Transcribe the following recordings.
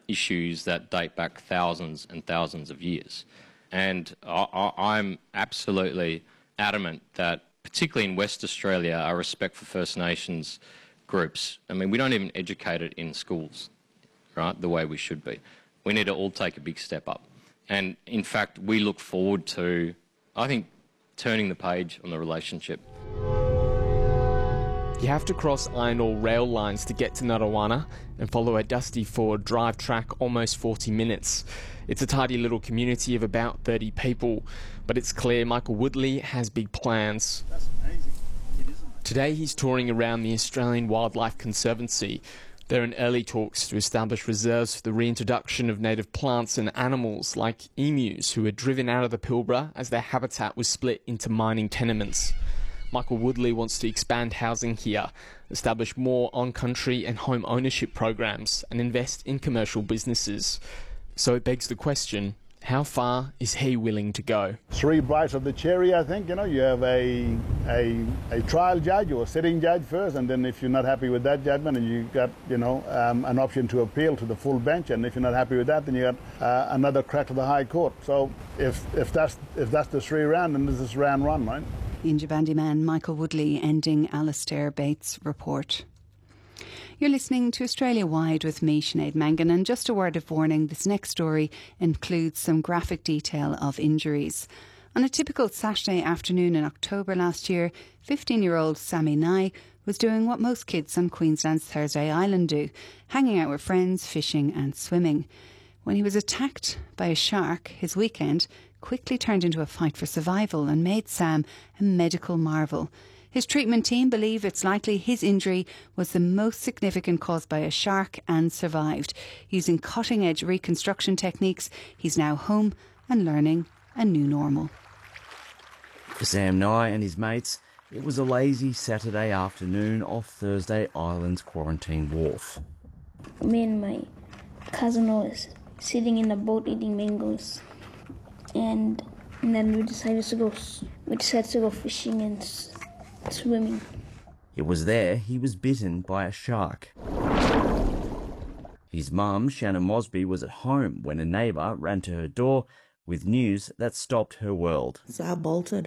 issues that date back thousands and thousands of years. And I'm absolutely adamant that, particularly in West Australia, our respect for First Nations groups, I mean, we don't even educate it in schools, right, the way we should be. We need to all take a big step up. And, in fact, we look forward to, I think, turning the page on the relationship. You have to cross iron ore rail lines to get to Narawana and follow a dusty Ford drive track almost 40 minutes. It's a tidy little community of about 30 people, but it's clear Michael Woodley has big plans. That's amazing. It is amazing. Today he's touring around the Australian Wildlife Conservancy. They're in early talks to establish reserves for the reintroduction of native plants and animals like emus who were driven out of the Pilbara as their habitat was split into mining tenements. Michael Woodley wants to expand housing here, establish more on-country and home ownership programs, and invest in commercial businesses. So it begs the question, how far is he willing to go? 3 bites of the cherry, I think. You know, you have a trial judge or a sitting judge first, and then if you're not happy with that judgment, and you got, an option to appeal to the full bench, and if you're not happy with that, then you got another crack to the High Court. So if that's the 3 round, then this is round 1, right? Injabandi man Michael Woodley ending Alastair Bates' report. You're listening to Australia Wide with me, Sinead Mangan, and just a word of warning, this next story includes some graphic detail of injuries. On a typical Saturday afternoon in October last year, 15-year-old Sammy Nye was doing what most kids on Queensland's Thursday Island do, hanging out with friends, fishing and swimming. When he was attacked by a shark, his weekend quickly turned into a fight for survival and made Sam a medical marvel. His treatment team believe it's likely his injury was the most significant caused by a shark and survived. Using cutting-edge reconstruction techniques, he's now home and learning a new normal. For Sam Nye and his mates, it was a lazy Saturday afternoon off Thursday Island's Quarantine Wharf. Me and my cousin was sitting in the boat eating mangoes. And then we decided to go fishing and swimming. It was there he was bitten by a shark. His mum, Shannon Mosby, was at home when a neighbour ran to her door with news that stopped her world. So I bolted,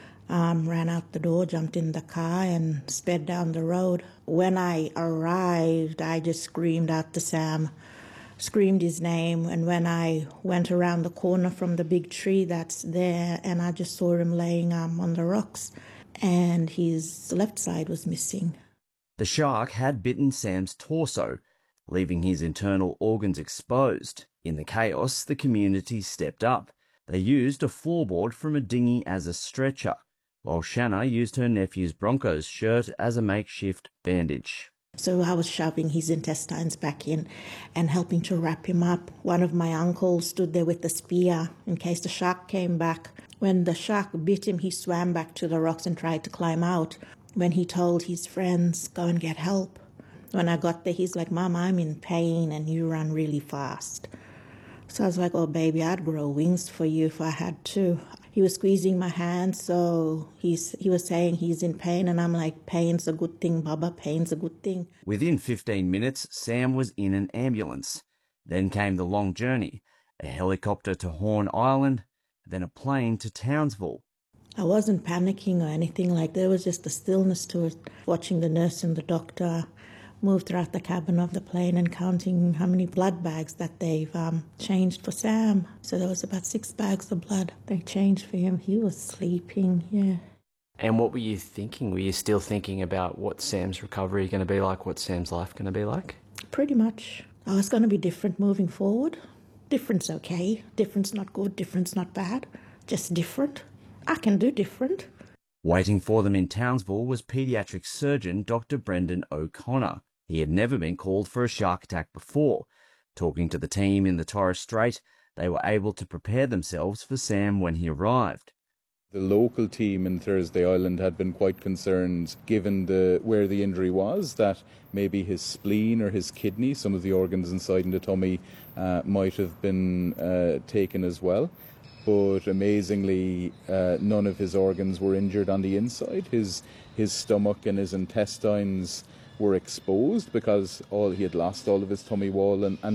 ran out the door, jumped in the car and sped down the road. When I arrived, I just screamed out to Sam, screamed his name, and when I went around the corner from the big tree that's there, and I just saw him laying on the rocks, and his left side was missing. The shark had bitten Sam's torso, leaving his internal organs exposed. In the chaos, the community stepped up. They used a floorboard from a dinghy as a stretcher, while Shanna used her nephew's Broncos shirt as a makeshift bandage. So I was shoving his intestines back in and helping to wrap him up. One of my uncles stood there with the spear in case the shark came back. When the shark bit him, he swam back to the rocks and tried to climb out. When he told his friends, go and get help. When I got there, he's like, Mum, I'm in pain and you run really fast. So I was like, oh, baby, I'd grow wings for you if I had to. He was squeezing my hand, so he was saying he's in pain, and I'm like, pain's a good thing, Baba, pain's a good thing. Within 15 minutes, Sam was in an ambulance. Then came the long journey, a helicopter to Horn Island, then a plane to Townsville. I wasn't panicking or anything, there was just a stillness to it, watching the nurse and the doctor move throughout the cabin of the plane and counting how many blood bags that they've changed for Sam. So there was about 6 bags of blood they changed for him. He was sleeping, yeah. And what were you thinking? Were you still thinking about what Sam's recovery going to be like, what Sam's life going to be like? Pretty much. Oh, it's going to be different moving forward. Different's okay. Different's not good. Different's not bad. Just different. I can do different. Waiting for them in Townsville was paediatric surgeon Dr. Brendan O'Connor. He had never been called for a shark attack before. Talking to the team in the Torres Strait, they were able to prepare themselves for Sam when he arrived. The local team in Thursday Island had been quite concerned, given where the injury was, that maybe his spleen or his kidney, some of the organs inside in the tummy, might have been taken as well. But amazingly, none of his organs were injured on the inside. His stomach and his intestines were exposed because he had lost all of his tummy wall and